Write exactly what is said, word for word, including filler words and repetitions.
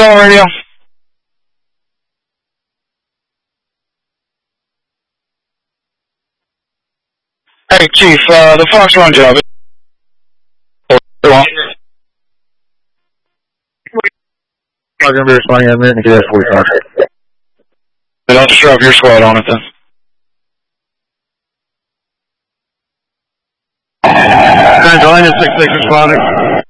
Call radio. Hey, Chief, uh, the Fox Run job. I'm going to be responding in a minute and get that forty-five. Then I'll just drop your squad on it then. Transilina six six responding.